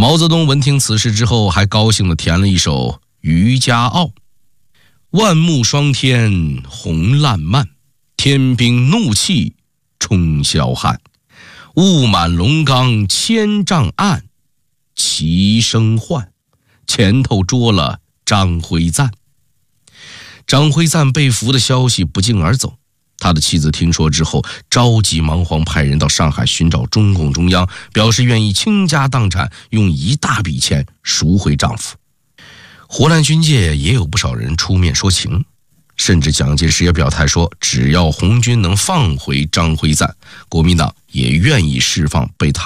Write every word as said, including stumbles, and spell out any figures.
毛泽东闻听此事之后，还高兴地填了一首《渔家傲》：万木霜天红烂漫，天兵怒气冲霄汉。雾满龙冈千丈暗，齐声唤，前头捉了张辉赞。张辉赞被俘的消息不胫而走，他的妻子听说之后，着急忙慌派人到上海寻找中共中央，表示愿意倾家荡产，用一大笔钱赎回丈夫。湖南军界也有不少人出面说情，甚至蒋介石也表态说，只要红军能放回张辉赞，国民党也愿意释放被他